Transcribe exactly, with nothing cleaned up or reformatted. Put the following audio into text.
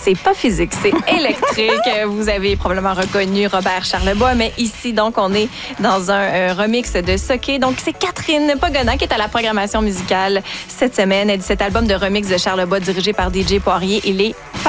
c'est pas physique, c'est électrique. Vous avez probablement reconnu Robert Charlebois, mais ici, donc, on est dans un euh, remix de Soké. Donc, c'est Catherine Pagona qui est à la programmation musicale cette semaine. Elle dit cet album de remix de Charlebois dirigé par D J Poirier. Il est